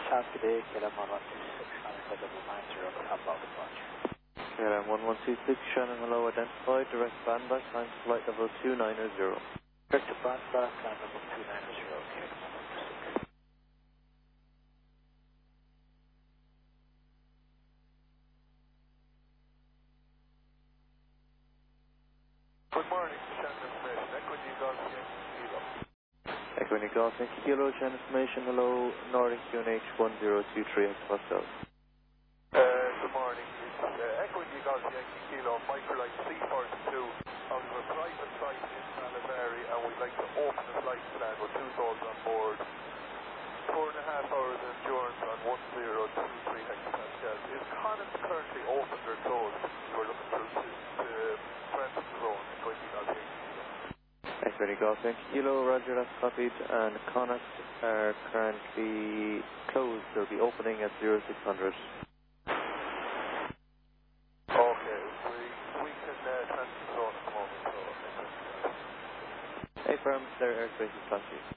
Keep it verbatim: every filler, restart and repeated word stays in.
South today, K L M one one two six, Alpha double nine zero, top of the watch. K L M one one two six, Shannon, hello, identified, direct bandback, time to flight level two nine zero. Direct to bandback, time level two nine zero, K L M one one two six. Good morning, Shannon information, Equity Golf Yankee Kilo. Equity Golf Yankee Kilo, Shannon information, hello, Nordic U N H one zero two three X Foxtrot. Uh, good morning, it's uh, Equity Golf Yankee Kilo, Microlight C forty-two, out of a private flight in Malivari, and we'd like to open a flight plan with two souls on board. Four and a half hours endurance on one zero two three hectopascals. Is Connacht currently opened or closed? We're looking through to, to Francis Zone, Equity Golf Yankee Kilo. Equity Golf Yankee Kilo, roger, that's copied, and Connacht are currently closed, they'll be opening at zero six hundred. Okay, we, we can uh, Francis Zone at the moment, so... Hey firm, their airspace is flashy.